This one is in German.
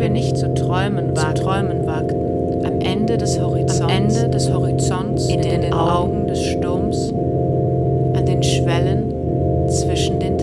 nicht zu träumen wagten, am Ende des Horizonts, in den Augen des Sturms, an den Schwellen zwischen den